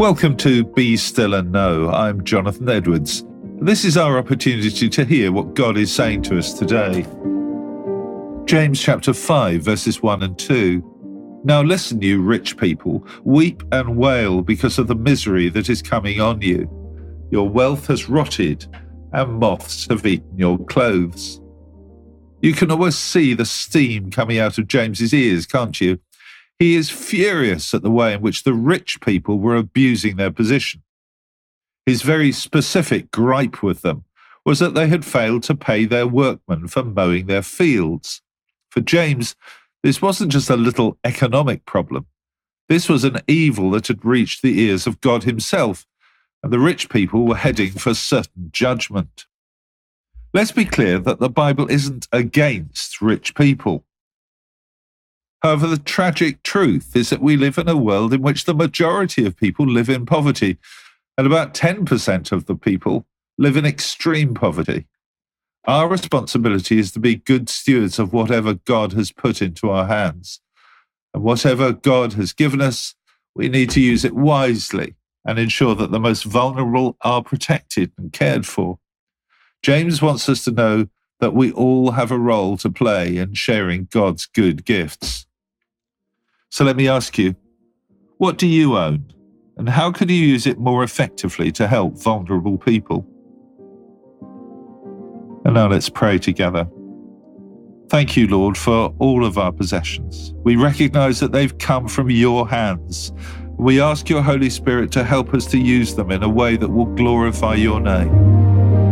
Welcome to Be Still and Know. I'm Jonathan Edwards. This is our opportunity to hear what God is saying to us today. James chapter 5, verses 1 and 2. Now listen, you rich people, weep and wail because of the misery that is coming on you. Your wealth has rotted, and moths have eaten your clothes. You can almost see the steam coming out of James's ears, can't you? He is furious at the way in which the rich people were abusing their position. His very specific gripe with them was that they had failed to pay their workmen for mowing their fields. For James, this wasn't just a little economic problem. This was an evil that had reached the ears of God himself, and the rich people were heading for certain judgment. Let's be clear that the Bible isn't against rich people. However, the tragic truth is that we live in a world in which the majority of people live in poverty, and about 10% of the people live in extreme poverty. Our responsibility is to be good stewards of whatever God has put into our hands. And whatever God has given us, we need to use it wisely and ensure that the most vulnerable are protected and cared for. James wants us to know that we all have a role to play in sharing God's good gifts. So let me ask you, what do you own? And how can you use it more effectively to help vulnerable people? And now let's pray together. Thank you, Lord, for all of our possessions. We recognize that they've come from your hands. We ask your Holy Spirit to help us to use them in a way that will glorify your name.